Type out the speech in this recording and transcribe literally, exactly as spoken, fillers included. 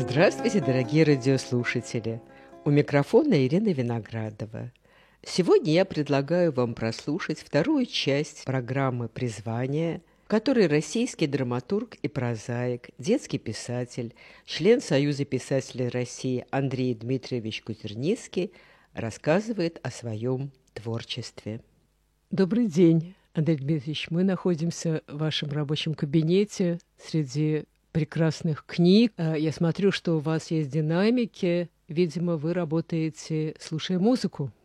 Здравствуйте, дорогие радиослушатели! У микрофона Ирина Виноградова. Сегодня я предлагаю вам прослушать вторую часть программы «Призвание», в которой российский драматург и прозаик, детский писатель, член Союза писателей России Андрей Дмитриевич Кузерницкий рассказывает о своем творчестве. Добрый день, Андрей Дмитриевич. Мы находимся в вашем рабочем кабинете среди прекрасных книг. Я смотрю, что у вас есть динамики. Видимо, вы работаете, слушая музыку.